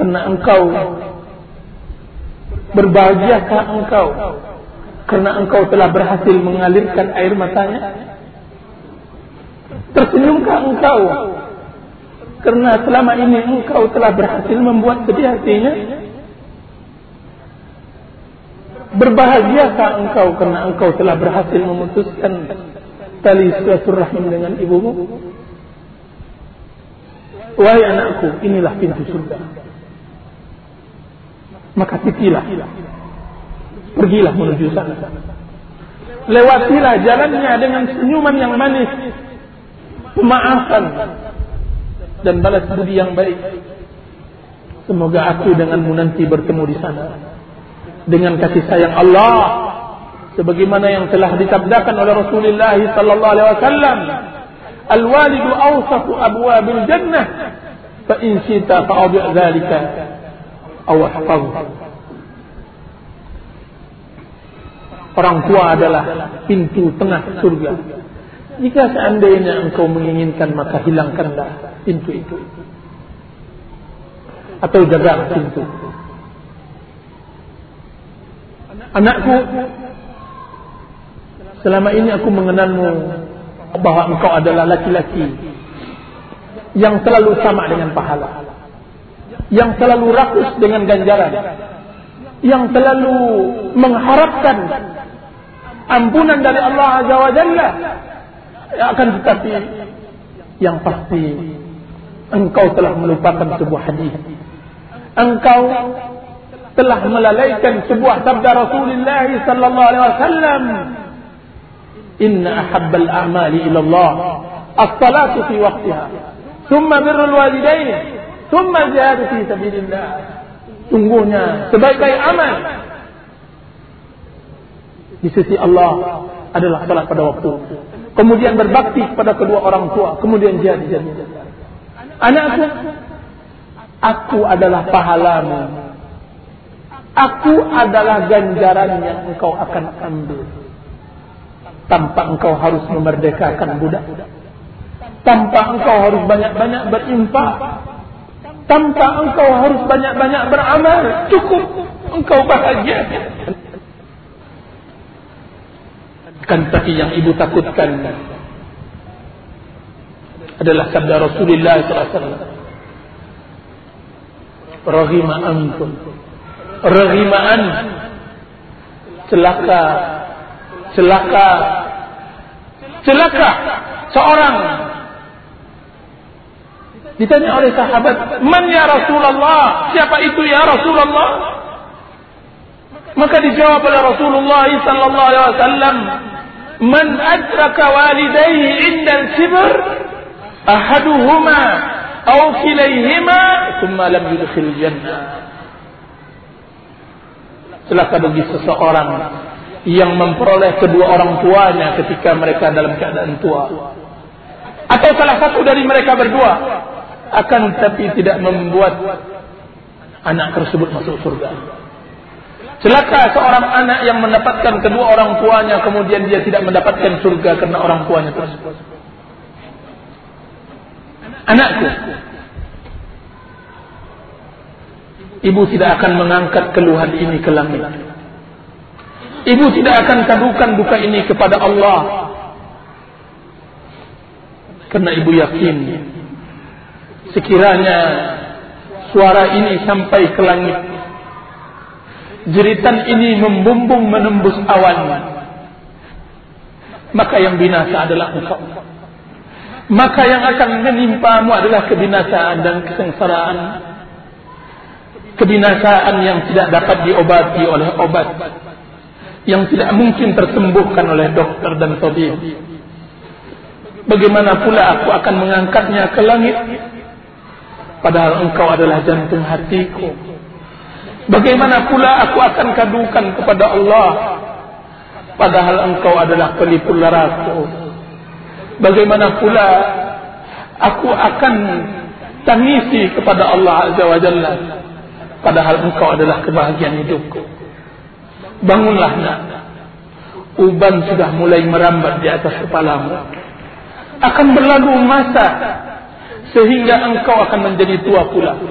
karena engkau? Berbahagiakah engkau karena engkau telah berhasil mengalirkan air matanya? Tersenyumkah engkau karena selama ini engkau telah berhasil membuat sedih hatinya? Berbahagiakah engkau karena engkau telah berhasil memutuskan tali silaturahim dengan ibumu? Wahai anakku, inilah pintu surga. Maka titilah, pergilah menuju sana. Lewatilah jalannya dengan senyuman yang manis, pemaafan dan balas budi yang baik. Semoga aku denganmu nanti bertemu di sana dengan kasih sayang Allah, sebagaimana yang telah disabdakan oleh Rasulullah sallallahu alaihi wasallam, al-walidu awsatu abwabil jannah, fa in syita fa'adhi' dzalika aw ahfaz. Orang tua adalah pintu tengah surga. Jika seandainya engkau menginginkan, maka hilangkanlah pintu itu atau jaga pintu. Anakku, selama ini aku mengenalmu bahwa engkau adalah laki-laki yang selalu sama dengan pahala, yang selalu rakus dengan ganjaran, yang selalu mengharapkan ampunan dari Allah Azza wa Jalla. Akan tetapi yang pasti engkau telah melupakan sebuah hadis. Engkau telah melalaikan sebuah sabda Rasulullah sallallahu alaihi wasallam, inna ahabbal a'mali ila Allah as-salatu fi waqtiha, thumma birrul walidain, thumma jihadu fi sabilillah. Sungguhnya sebaik-baik amal di sisi Allah adalah salat pada waktu, kemudian berbakti pada kedua orang tua, kemudian jihad. Anakku, aku adalah pahalamu, aku adalah ganjaran yang engkau akan ambil tanpa engkau harus memerdekakan budak, tanpa engkau harus banyak-banyak berinfak, tanpa engkau harus banyak-banyak beramal. Cukup engkau bahagia. Kan tapi yang ibu takutkan adalah sabda Rasulullah SAW, raghima antum, raghimaan, celaka, celaka, celaka. Seorang ditanya oleh sahabat, man ya Rasulullah, siapa itu ya Rasulullah? Maka dijawab oleh Rasulullah sallallahu alaihi wasallam, man adraka walidayhi indal kibr ahaduhuma aw kilayhima thumma lam yudkhil jannah. Celaka bagi seseorang yang memperoleh kedua orang tuanya ketika mereka dalam keadaan tua, atau salah satu dari mereka berdua, akan tetapi tidak membuat anak tersebut masuk surga. Celaka seorang anak yang mendapatkan kedua orang tuanya, kemudian dia tidak mendapatkan surga karena orang tuanya tersebut. Anakku, ibu tidak akan mengangkat keluhan ini ke langit. Ibu tidak akan kadukan duka ini kepada Allah, karena ibu yakin sekiranya suara ini sampai ke langit, jeritan ini membumbung menembus awan, maka yang binasa adalah engkau. Maka yang akan menimpamu adalah kebinasaan dan kesengsaraan, kebinasaan yang tidak dapat diobati oleh obat, yang tidak mungkin tersembuhkan oleh dokter dan tabib. Bagaimana pula aku akan mengangkatnya ke langit, padahal engkau adalah jantung hatiku. Bagaimana pula aku akan kadukan kepada Allah, padahal engkau adalah pelipur laraku. Bagaimana pula aku akan tangisi kepada Allah Azza wa Jalla, padahal engkau adalah kebahagiaan hidupku. Bangunlah nak, uban sudah mulai merambat di atas kepalamu. Akan berlalu masa sehingga engkau akan menjadi tua pula.